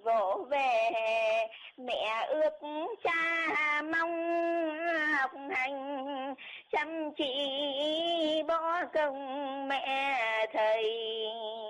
vỗ về, mẹ ước cha mong học hành chăm chỉ bỏ công mẹ thầy.